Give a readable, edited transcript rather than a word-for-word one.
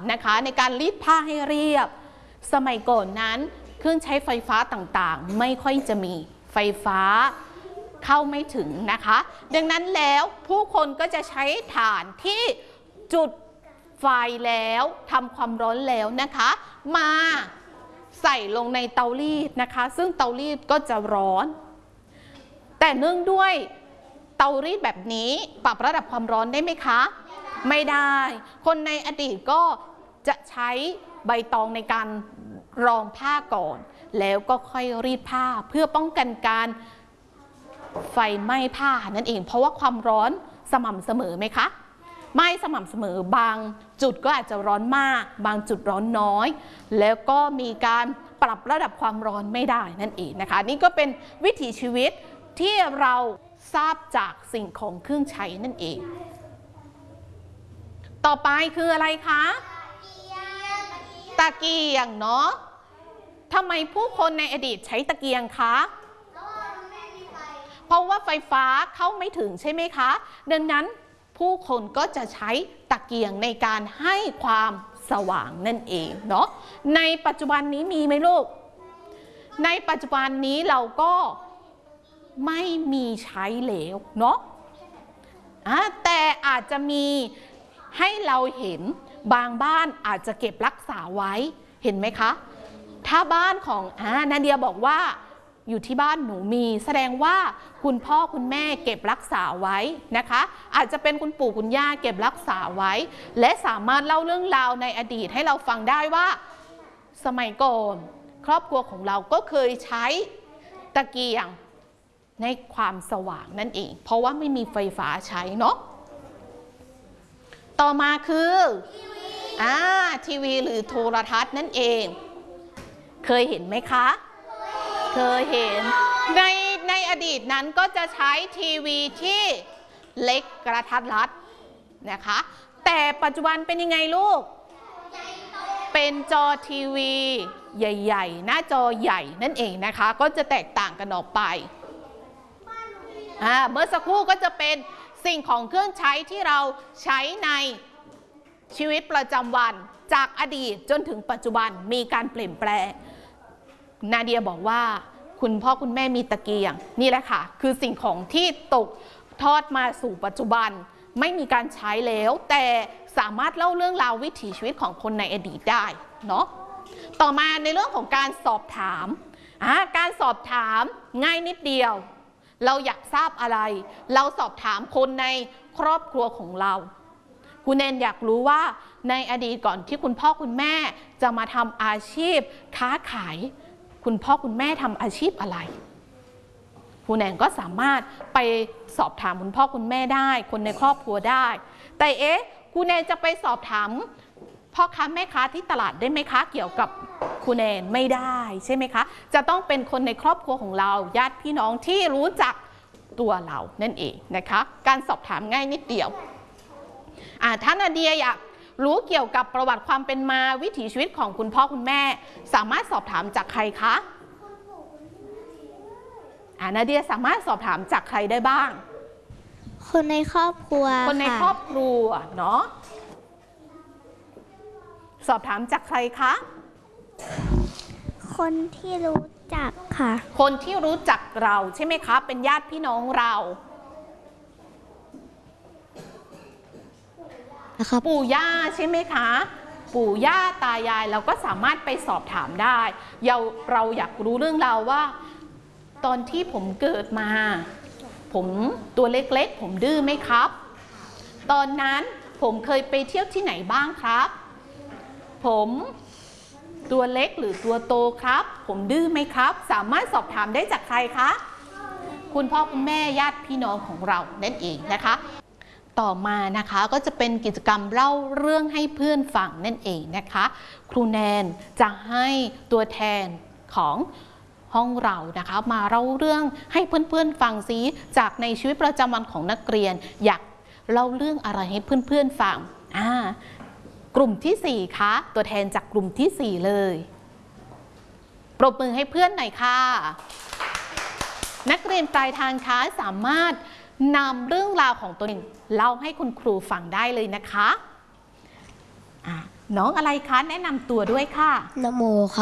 นะคะในการรีดผ้าให้เรียบสมัยก่อนนั้นเครื่องใช้ไฟฟ้าต่างๆไม่ค่อยจะมีไฟฟ้าเข้าไม่ถึงนะคะดังนั้นแล้วผู้คนก็จะใช้ถ่านที่จุดไฟแล้วทำความร้อนแล้วนะคะมาใส่ลงในเตารีดนะคะซึ่งเตารีดก็จะร้อนแต่เนื่องด้วยเตารีดแบบนี้ปรับระดับความร้อนได้ไหมคะไม่ได้คนในอดีตก็จะใช้ใบตองในการรองผ้าก่อนแล้วก็ค่อยรีดผ้าเพื่อป้องกันการไฟไหม้ผ้านั่นเองเพราะว่าความร้อนสม่ำเสมอไหมคะไม่สม่ำเสมอบางจุดก็อาจจะร้อนมากบางจุดร้อนน้อยแล้วก็มีการปรับระดับความร้อนไม่ได้นั่นเองนะคะนี่ก็เป็นวิถีชีวิตที่เราทราบจากสิ่งของเครื่องใช้นั่นเองต่อไปคืออะไรคะตะเกียงเนาะทำไมผู้คนในอดีตใช้ตะเกียงคะเพราะว่าไฟฟ้าเข้าไม่ถึงใช่ไหมคะดังนั้นผู้คนก็จะใช้ตะเกียงในการให้ความสว่างนั่นเองเนาะในปัจจุบันนี้มีไหมลูกในปัจจุบันนี้เราก็ไม่มีใช้แล้วเนาะแต่อาจจะมีให้เราเห็นบางบ้านอาจจะเก็บรักษาไว้เห็นไหมคะถ้าบ้านของนาเดียบอกว่าอยู่ที่บ้านหนูมีแสดงว่าคุณพ่อคุณแม่เก็บรักษาไว้นะคะอาจจะเป็นคุณปู่คุณย่าเก็บรักษาไว้และสามารถเล่าเรื่องราวในอดีตให้เราฟังได้ว่าสมัยก่อนครอบครัวของเราก็เคยใช้ตะเกียงในความสว่างนั่นเองเพราะว่าไม่มีไฟฟ้าใช้เนาะต่อมาคือทีวีหรือโทรทัศน์นั่นเองเคยเห็นไหมคะเคยเห็นในอดีตนั้นก็จะใช้ทีวีที่เล็กกระทัดรัดนะคะแต่ปัจจุบันเป็นยังไงลูกเป็นจอทีวีใหญ่ๆหน้าจอใหญ่นั่นเองนะคะก็จะแตกต่างกันออกไปเมื่อสักครู่ก็จะเป็นสิ่งของเครื่องใช้ที่เราใช้ในชีวิตประจำวันจากอดีตจนถึงปัจจุบันมีการเปลี่ยนแปลงนาเดียบอกว่าคุณพ่อคุณแม่มีตะเกียงนี่แหละค่ะคือสิ่งของที่ตกทอดมาสู่ปัจจุบันไม่มีการใช้แล้วแต่สามารถเล่าเรื่องราววิถีชีวิตของคนในอดีตได้เนาะต่อมาในเรื่องของการสอบถามการสอบถามง่ายนิดเดียวเราอยากทราบอะไรเราสอบถามคนในครอบครัวของเราคุณแนนอยากรู้ว่าในอดีตก่อนที่คุณพ่อคุณแม่จะมาทำอาชีพค้าขายคุณพ่อคุณแม่ทำอาชีพอะไรคุณแนนก็สามารถไปสอบถามคุณพ่อคุณแม่ได้คนในครอบครัวได้แต่คุณแนนจะไปสอบถามพ่อค้าแม่ค้าที่ตลาดได้ไหมคะเกี่ยวกับคุณแนนไม่ได้ใช่ไหมคะจะต้องเป็นคนในครอบครัวของเราญาติพี่น้องที่รู้จักตัวเรานั่นเองนะคะการสอบถามง่ายนิดเดียวถ้านาเดียอยากรู้เกี่ยวกับประวัติความเป็นมาวิถีชีวิตของคุณพ่อคุณแม่สามารถสอบถามจากใครคะนาเดียสามารถสอบถามจากใครได้บ้างคนในครอบครัวคนในครอบครัวเนาะสอบถามจากใครคะคนที่รู้จักค่ะคนที่รู้จักเราใช่ไหมคะเป็นญาติพี่น้องเราปู่ย่าใช่ไหมคะปู่ย่าตายายเราก็สามารถไปสอบถามได้เราอยากรู้เรื่องราวว่าตอนที่ผมเกิดมาผมตัวเล็กๆผมดื้อไหมครับตอนนั้นผมเคยไปเที่ยวที่ไหนบ้างครับผมตัวเล็กหรือตัวโตครับผมดื้อไหมครับสามารถสอบถามได้จากใครคะคุณพ่อคุณแม่ญาติพี่น้องของเรานั่นเองนะคะต่อมานะคะก็จะเป็นกิจกรรมเล่าเรื่องให้เพื่อนฟังนั่นเองนะคะครูแนนจะให้ตัวแทนของห้องเรานะคะมาเล่าเรื่องให้เพื่อนๆฟังซิจากในชีวิตประจำวันของนักเรียนอยากเล่าเรื่องอะไรให้เพื่อนๆฟังกลุ่มที่4คะตัวแทนจากกลุ่มที่4เลยปรบมือให้เพื่อนหน่อยค่ะนักเรียนปลายทางคะสามารถนำเรื่องราวของตัวเองเล่าให้คุณครูฟังได้เลยนะคะน้องอะไรคะแนะนำตัวด้วยค่ะนโมค่ะ